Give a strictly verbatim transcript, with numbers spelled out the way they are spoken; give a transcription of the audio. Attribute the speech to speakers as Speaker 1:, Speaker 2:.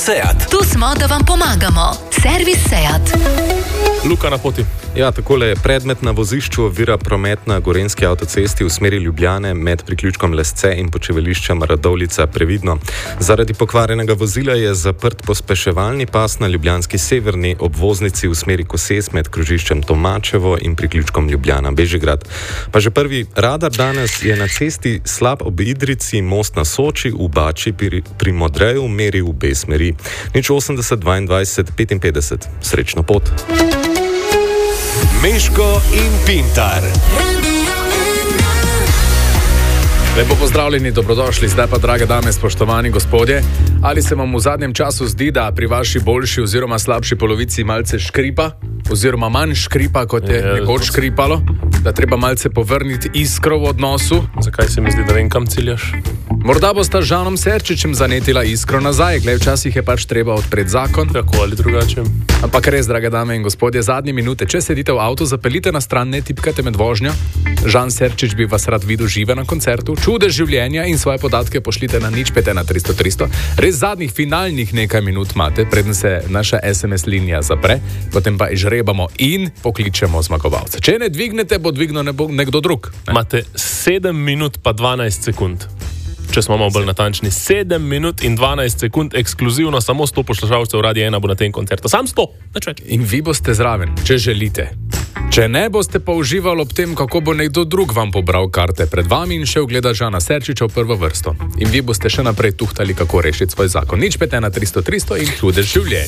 Speaker 1: Seat.
Speaker 2: Tu smo, da vam pomagamo. Servis Seat.
Speaker 3: Luka na poti.
Speaker 4: Ja, takole je predmet na vozišču ovira promet na Gorenjski avtocesti v smeri Ljubljane med priključkom Lesce in počivališčem Radovljica previdno. Zaradi pokvarjenega vozila je zaprt pospeševalni pas na ljubljanski severni obvoznici v smeri Koses med krožiščem Tomačevo in priključkom Ljubljana Bežigrad. Pa že prvi radar danes je na cesti slab ob Idrici, most na Soči, v Bači pri, pri Modreju meri v obe smeri. Nič osemdeset dvaindvajset petinpetdeset. Srečno pot.
Speaker 1: Meško in Pintar.
Speaker 3: Lepo pozdravljeni, dobrodošli. Zdaj pa, drage dame, spoštovani gospodje, ali se vam v zadnjem času zdi, da pri vaši boljši oziroma slabši polovici malce škripa, oziroma manj škripa, kot je, je nekoč škripalo, da treba malce povrniti iskro v odnosu?
Speaker 5: Zakaj se mi zdi, da vem, kam ciljaš?
Speaker 3: Morda bosta z Žanom Serčičem zanetila iskro nazaj, glej, včasih je pač treba odpreti zakon.
Speaker 5: Tako ali drugače.
Speaker 3: Ampak res, drage dame in gospodje, zadnje minute, če sedite v avtu, zapeljite na stran, ne tipkate med vožnjo. Žan Serčič bi vas rad videl žive na koncertu. Čudež življenja in svoje podatke pošljite na nič pet ena tristo tristo. Res zadnjih finalnih nekaj minut imate, preden se naša es em es linija zapre, potem pa izžrebamo in pokličemo zmagovalce. Če ne dvignete, bo dvignil nekdo drug. Ne?
Speaker 5: Imate sedem minut pa dvanajst sekund. Če smo malo bolj natančni, sedem minut in dvanajst sekund ekskluzivno, samo sto poslušalcev Radia ena bo na tem koncertu. Sam sto, nič več.
Speaker 3: In vi boste zraven, če želite. Če ne, boste pa uživali ob tem, kako bo nekdo drug vam pobral karte pred vami in šel gledati Žana Serčiča v prvo vrsto. In vi boste še naprej tuhtali, kako rešiti svoj zakon. Nič pet ena tristo tristo in čudež življenja.